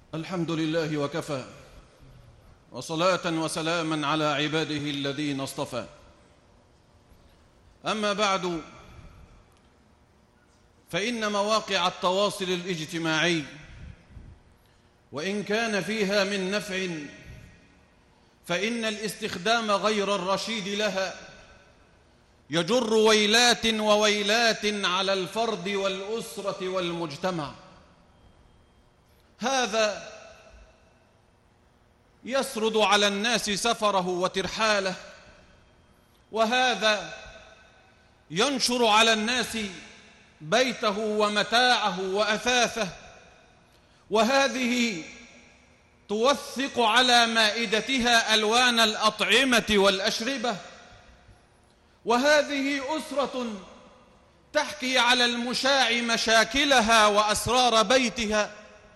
الحمد لله وكفى، وصلاة وسلاما على عباده الذين اصطفى. أما بعد، فإن مواقع التواصل الاجتماعي وإن كان فيها من نفع، فإن الاستخدام غير الرشيد لها يجر ويلات وويلات على الفرد والأسرة والمجتمع. هذا يسرد على الناس سفره وترحاله، وهذا ينشر على الناس بيته ومتاعه وأثاثه، وهذه توثق على مائدتها ألوان الأطعمة والأشربة، وهذه أسرة تحكي على المشاع مشاكلها وأسرار بيتها،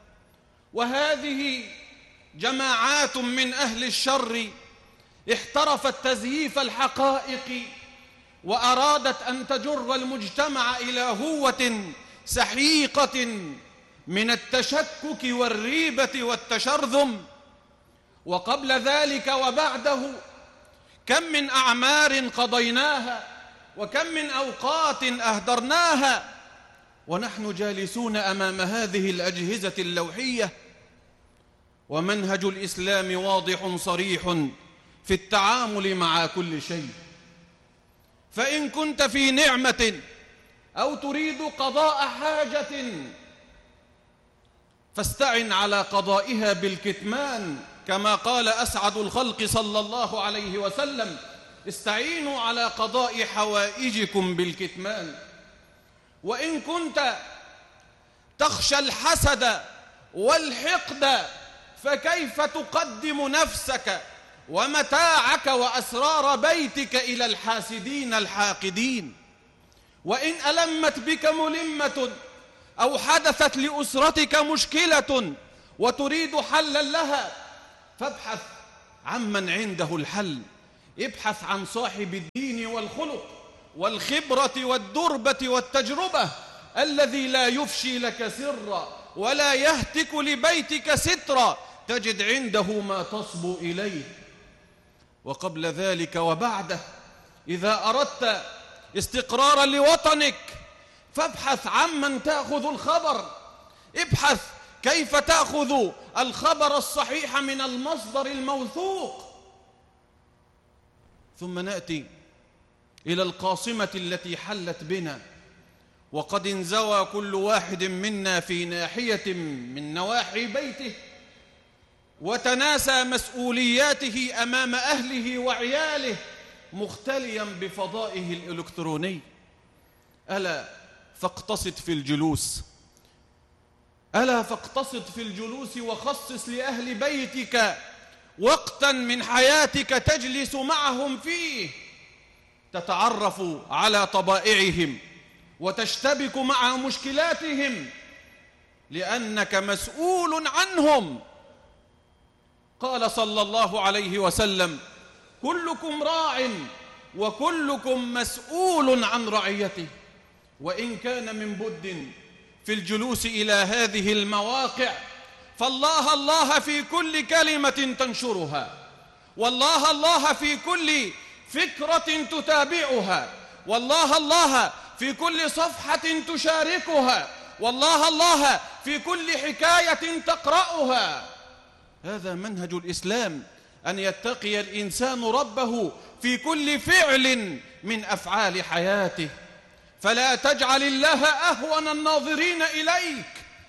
وهذه جماعات من أهل الشر احترفت تزييف الحقائق وأرادت أن تجر المجتمع إلى هوة سحيقة من التشكك والريبة والتشرذم. وقبل ذلك وبعده كم من أعمار قضيناها، وكم من أوقات أهدرناها ونحن جالسون أمام هذه الأجهزة اللوحية. ومنهج الإسلام واضح صريح في التعامل مع كل شيء. فإن كنت في نعمة أو تريد قضاء حاجة فاستعن على قضائها بالكتمان، كما قال أسعد الخلق صلى الله عليه وسلم: استعينوا على قضاء حوائجكم بالكتمان. وإن كنت تخشى الحسد والحقد فكيف تقدم نفسك ومتاعك وأسرار بيتك إلى الحاسدين الحاقدين؟ وإن ألمت بك ملمة أو حدثت لأسرتك مشكلة وتريد حلا لها فابحث عمن عنده الحل. ابحث عن صاحب الدين والخلق والخبرة والدربة والتجربة، الذي لا يفشي لك سرا ولا يهتك لبيتك سترا، تجد عنده ما تصبو إليه. وقبل ذلك وبعده، إذا أردت استقرارا لوطنك فابحث عمن تأخذ الخبر. ابحث كيف تأخذ الخبر الصحيح من المصدر الموثوق. ثم نأتي إلى القاصمة التي حلت بنا، وقد انزوى كل واحد منا في ناحية من نواحي بيته وتناسى مسؤولياته أمام أهله وعياله، مختليا بفضائه الإلكتروني. ألا فاقتصد في الجلوس، ألا فاقتصد في الجلوس وخصص لأهل بيتك وقتا من حياتك تجلس معهم فيه، تتعرف على طبائعهم وتشتبك مع مشكلاتهم، لأنك مسؤول عنهم. قال صلى الله عليه وسلم: كلكم راع وكلكم مسؤول عن رعيته. وإن كان من بد في الجلوس إلى هذه المواقع، فالله الله في كل كلمة تنشرها، والله الله في كل فكرة تتابعها، والله الله في كل صفحة تشاركها، والله الله في كل حكاية تقرأها. هذا منهج الإسلام، أن يتقي الإنسان ربه في كل فعل من أفعال حياته، فلا تجعل الله أهون الناظرين إليك.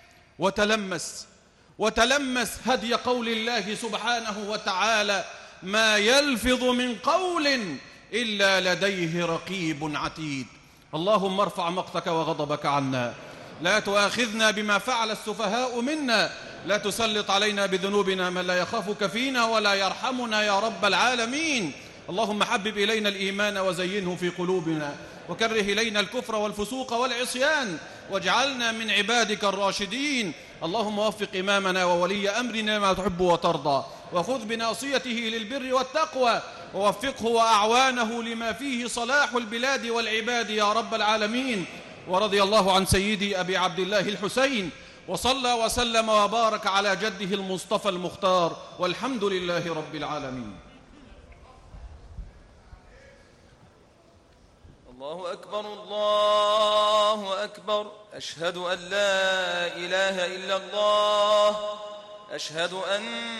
وتلمس هدي قول الله سبحانه وتعالى: ما يلفظ من قول إلا لديه رقيب عتيد. اللهم ارفع مقتك وغضبك عنا، لا تؤاخذنا بما فعل السفهاء منا، لا تسلط علينا بذنوبنا من لا يخافك فينا ولا يرحمنا يا رب العالمين. اللهم حبب إلينا الإيمان وزينه في قلوبنا، وكره إلينا الكفر والفسوق والعصيان، واجعلنا من عبادك الراشدين. اللهم وفق إمامنا وولي أمرنا ما تحب وترضى، وخذ بناصيته للبر والتقوى، ووفقه وأعوانه لما فيه صلاح البلاد والعباد يا رب العالمين. ورضي الله عن سيدي أبي عبد الله الحسين وصلى وسلم وبارك على جده المصطفى المختار، والحمد لله رب العالمين. الله أكبر الله أكبر. أشهد أن لا إله إلا الله. أشهد أن